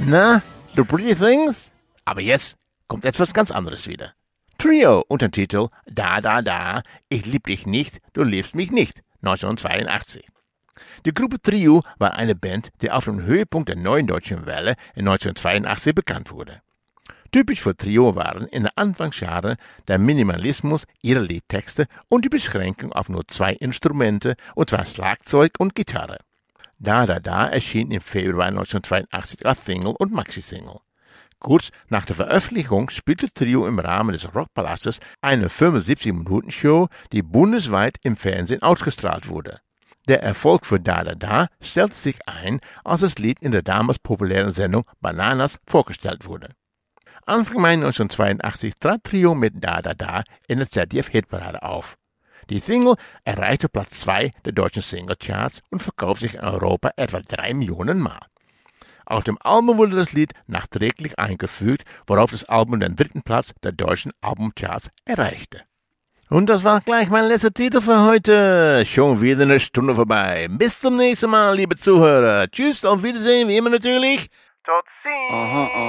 Na, The Pretty Things? Aber jetzt kommt etwas ganz anderes wieder. Trio unter dem Titel Da, da, da, ich lieb dich nicht, du liebst mich nicht, 1982. Die Gruppe Trio war eine Band, die auf dem Höhepunkt der neuen deutschen Welle in 1982 bekannt wurde. Typisch für Trio waren in den Anfangsjahren der Minimalismus ihrer Liedtexte und die Beschränkung auf nur 2 Instrumente, und zwar Schlagzeug und Gitarre. Da, da, da erschien im Februar 1982 als Single und Maxi-Single. Kurz nach der Veröffentlichung spielte Trio im Rahmen des Rockpalastes eine 75-Minuten-Show, die bundesweit im Fernsehen ausgestrahlt wurde. Der Erfolg für Da Da Da stellte sich ein, als das Lied in der damals populären Sendung Bananas vorgestellt wurde. Anfang Mai 1982 trat Trio mit Da Da Da in der ZDF-Hitparade auf. Die Single erreichte Platz 2 der deutschen Singlecharts und verkaufte sich in Europa etwa 3 Millionen Mal. Auf dem Album wurde das Lied nachträglich eingefügt, worauf das Album den 3. Platz der deutschen Albumcharts erreichte. Und das war gleich mein letzter Titel für heute. Schon wieder eine Stunde vorbei. Bis zum nächsten Mal, liebe Zuhörer. Tschüss, auf Wiedersehen, wie immer natürlich. Tot ziens.